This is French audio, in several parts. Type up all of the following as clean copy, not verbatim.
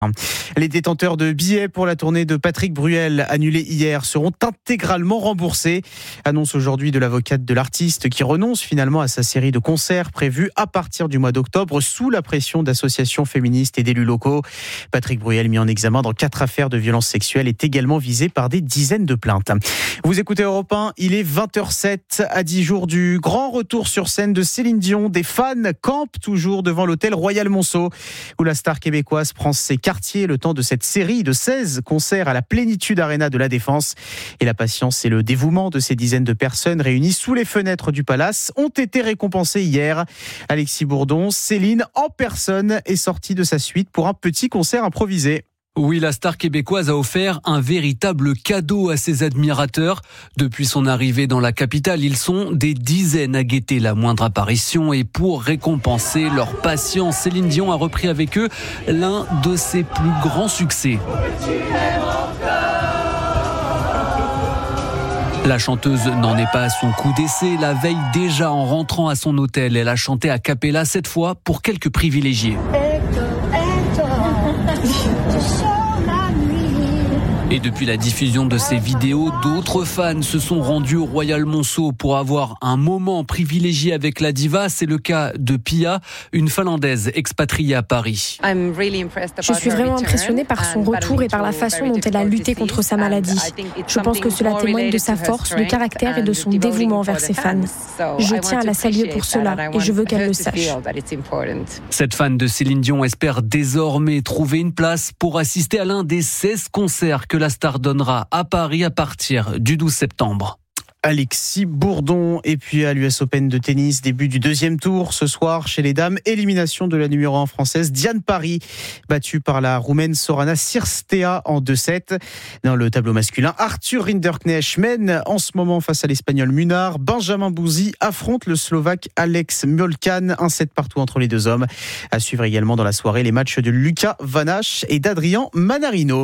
Les détenteurs de billets pour la tournée de Patrick Bruel annulée hier seront intégralement remboursés. Annonce aujourd'hui de l'avocate de l'artiste qui renonce finalement à sa série de concerts prévus à partir du mois d'octobre sous la pression d'associations féministes et d'élus locaux. Patrick Bruel, mis en examen dans 4 affaires de violences sexuelles, est également visé par des dizaines de plaintes. Vous écoutez Europe 1, il est 20h07 à 10 jours du grand retour sur scène de Céline Dion. Des fans campent toujours devant l'hôtel Royal Monceau où la star québécoise prend ses quartiers le temps de cette série de 16 concerts à la Plénitude Arena de la Défense. Et la patience et le dévouement de ces dizaines de personnes réunies sous les fenêtres du Palace ont été récompensés hier. Alexis Bourdon, Céline en personne est sortie de sa suite pour un petit concert improvisé. Oui, la star québécoise a offert un véritable cadeau à ses admirateurs. Depuis son arrivée dans la capitale, ils sont des dizaines à guetter la moindre apparition. Et pour récompenser leur patience, Céline Dion a repris avec eux l'un de ses plus grands succès. La chanteuse n'en est pas à son coup d'essai. La veille déjà, en rentrant à son hôtel, elle a chanté a cappella, cette fois pour quelques privilégiés. Et depuis la diffusion de ces vidéos, d'autres fans se sont rendus au Royal Monceau pour avoir un moment privilégié avec la diva. C'est le cas de Pia, une Finlandaise expatriée à Paris. Je suis vraiment impressionnée par son retour et par la façon dont elle a lutté contre sa maladie. Je pense que cela témoigne de sa force, de caractère et de son dévouement vers ses fans. Je tiens à la saluer pour cela et je veux qu'elle le sache. Cette fan de Céline Dion espère désormais trouver une place pour assister à l'un des 16 concerts que la star donnera à Paris à partir du 12 septembre. Alexis Bourdon. Et puis à l'US Open de tennis, début du 2e tour ce soir chez les dames. Élimination de la numéro 1 française Diane Parry, battue par la Roumaine Sorana Cirstea en 2-7. Dans le tableau masculin, Arthur Rinderknecht mène en ce moment face à l'Espagnol Munar. Benjamin Bouzi affronte le Slovaque Alex Molcan. 1-7 partout entre les deux hommes. À suivre également dans la soirée les matchs de Lucas Vanache et d'Adrian Manarino.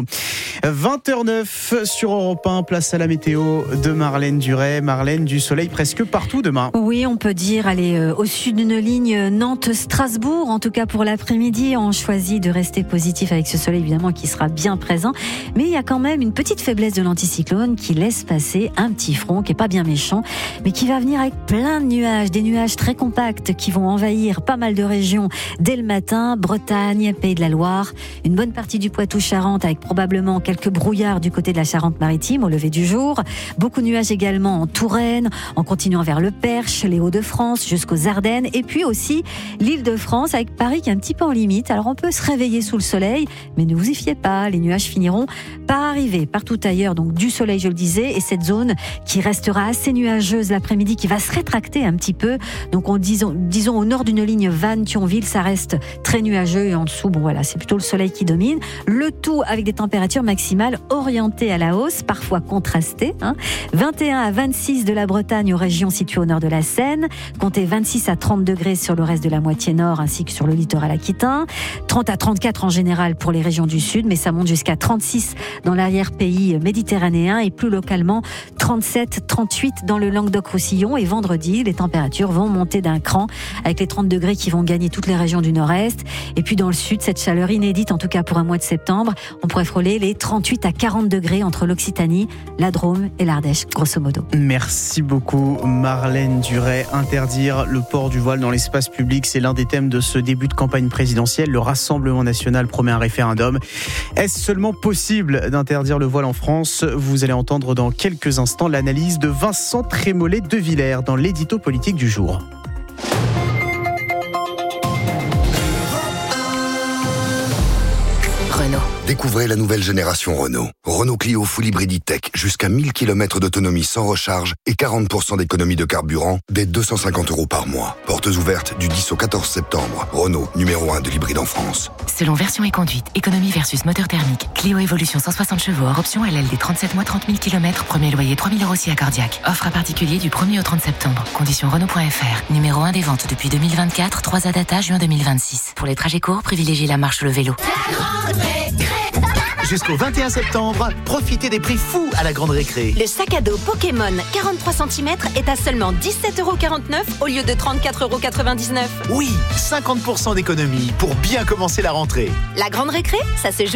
20h09 sur Europe 1, place à la météo de Marlène Duret. Marlène, du soleil presque partout demain. Oui, on peut dire, au sud d'une ligne Nantes-Strasbourg, en tout cas pour l'après-midi, on choisit de rester positif avec ce soleil évidemment qui sera bien présent, mais il y a quand même une petite faiblesse de l'anticyclone qui laisse passer un petit front qui est pas bien méchant, mais qui va venir avec plein de nuages, des nuages très compacts qui vont envahir pas mal de régions dès le matin, Bretagne, Pays de la Loire, une bonne partie du Poitou-Charentes avec probablement quelques brouillards du côté de la Charente-Maritime au lever du jour, beaucoup de nuages également en Touraine, en continuant vers le Perche, les Hauts-de-France, jusqu'aux Ardennes, et puis aussi l'Île-de-France avec Paris qui est un petit peu en limite. Alors on peut se réveiller sous le soleil, mais ne vous y fiez pas, les nuages finiront par arriver partout ailleurs, donc du soleil je le disais, et cette zone qui restera assez nuageuse l'après-midi, qui va se rétracter un petit peu, donc disons au nord d'une ligne Vannes-Thionville, ça reste très nuageux, et en dessous, bon voilà, c'est plutôt le soleil qui domine, le tout avec des températures maximales orientées à la hausse, parfois contrastées, 21 à 26 de la Bretagne aux régions situées au nord de la Seine, comptez 26 à 30 degrés sur le reste de la moitié nord ainsi que sur le littoral aquitain, 30 à 34 en général pour les régions du sud, mais ça monte jusqu'à 36 dans l'arrière-pays méditerranéen et plus localement 37, 38 dans le Languedoc-Roussillon, et vendredi les températures vont monter d'un cran avec les 30 degrés qui vont gagner toutes les régions du nord-est, et puis dans le sud cette chaleur inédite en tout cas pour un mois de septembre, on pourrait frôler les 38 à 40 degrés entre l'Occitanie, la Drôme et l'Ardèche grosso modo. Merci beaucoup Marlène Duret. Interdire le port du voile dans l'espace public, c'est l'un des thèmes de ce début de campagne présidentielle. Le Rassemblement national promet un référendum. Est-ce seulement possible d'interdire le voile en France ? Vous allez entendre dans quelques instants l'analyse de Vincent Trémollet de Villers dans l'édito politique du jour. Découvrez la nouvelle génération Renault. Renault Clio Full Hybrid E-Tech, jusqu'à 1000 km d'autonomie sans recharge et 40% d'économie de carburant dès 250 € par mois. Portes ouvertes du 10 au 14 septembre. Renault, numéro 1 de l'hybride en France. Selon version et conduite, économie versus moteur thermique. Clio Evolution 160 chevaux hors option LLD 37 mois 30 000 km, premier loyer 3 000 € si accordiaque. Offre à particulier du 1er au 30 septembre. Conditions Renault.fr. Numéro 1 des ventes depuis 2024, 3 à data juin 2026. Pour les trajets courts, privilégiez la marche ou le vélo. Jusqu'au 21 septembre, profitez des prix fous à la Grande Récré. Le sac à dos Pokémon 43 cm est à seulement 17,49 € au lieu de 34,99 €. Oui, 50% d'économie pour bien commencer la rentrée. La Grande Récré, ça se joue